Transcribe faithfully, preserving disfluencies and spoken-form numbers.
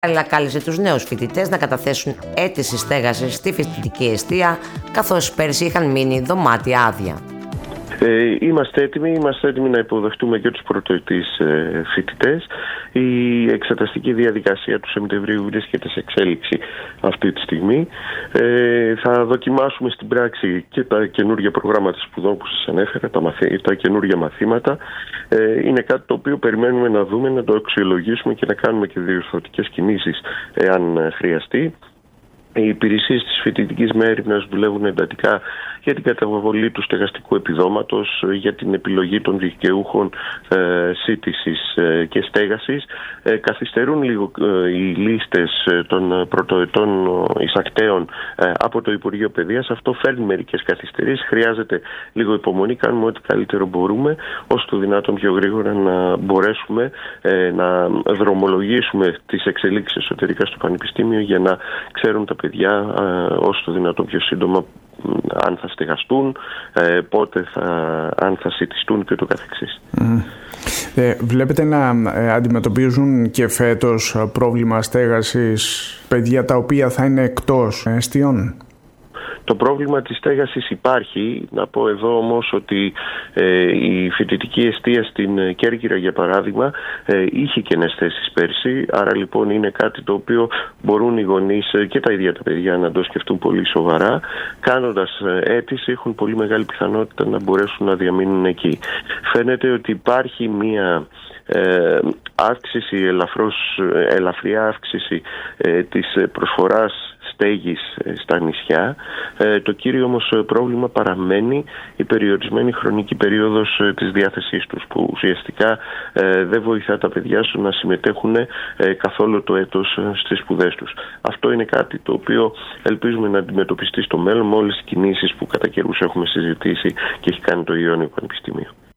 Αλλά κάλεσε τους νέους φοιτητές να καταθέσουν αίτηση στέγασης στη φοιτητική εστία, καθώς πέρσι είχαν μείνει δωμάτια άδεια. Ε, είμαστε έτοιμοι, είμαστε έτοιμοι να υποδεχτούμε και τους πρωτοετής ε, φοιτητές. Η εξεταστική διαδικασία του Σεπτεμβρίου βρίσκεται σε εξέλιξη αυτή τη στιγμή. Ε, θα δοκιμάσουμε στην πράξη και τα καινούργια προγράμματα σπουδών που σας ανέφερα, τα, μαθή, τα καινούργια μαθήματα. Ε, είναι κάτι το οποίο περιμένουμε να δούμε, να το αξιολογήσουμε και να κάνουμε και διορθωτικές κινήσεις εάν χρειαστεί. Οι υπηρεσίες της φοιτητικής μέριμνας δουλεύουν εντατικά για την καταβολή του στεγαστικού επιδόματος, για την επιλογή των δικαιούχων ε, σύντησης ε, και στέγασης. Ε, καθυστερούν λίγο ε, οι λίστες των πρωτοετών εισακτέων ε, από το Υπουργείο Παιδείας. Αυτό φέρνει μερικές καθυστερήσεις. Χρειάζεται λίγο υπομονή. Κάνουμε ό,τι καλύτερο μπορούμε, όσο το δυνατόν πιο γρήγορα να μπορέσουμε ε, να δρομολογήσουμε τις εξελίξεις εσωτερικά στο Πανεπιστήμιο για να ξέρουν τα παιδιά ε, όσο το δυνατόν πιο σύντομα αν θα στεγαστούν, ε, πότε θα, αν θα σιτιστούν και το καθεξής. Mm. Ε, βλέπετε να ε, αντιμετωπίζουν και φέτος πρόβλημα στέγασης παιδιά τα οποία θα είναι εκτός εστιών? Το πρόβλημα της στέγασης υπάρχει. Να πω εδώ όμως ότι ε, η φοιτητική εστία στην Κέρκυρα, για παράδειγμα, ε, είχε κενές θέσεις πέρσι. Άρα λοιπόν είναι κάτι το οποίο μπορούν οι γονείς και τα ίδια τα παιδιά να το σκεφτούν πολύ σοβαρά. Κάνοντας αίτηση έχουν πολύ μεγάλη πιθανότητα να μπορέσουν να διαμείνουν εκεί. Φαίνεται ότι υπάρχει μία ε, αύξηση, ελαφρώς, ελαφριά αύξηση ε, της προσφοράς στέγης στα νησιά. Ε, το κύριο όμως πρόβλημα παραμένει η περιορισμένη χρονική περίοδος της διάθεσής τους, που ουσιαστικά ε, δεν βοηθά τα παιδιά σου να συμμετέχουν ε, καθόλου το έτος στις σπουδές τους. Αυτό είναι κάτι το οποίο ελπίζουμε να αντιμετωπιστεί στο μέλλον με όλες τις κινήσεις που κατά καιρούς έχουμε συζητήσει και έχει κάνει το Ιόνιο Πανεπιστήμιο.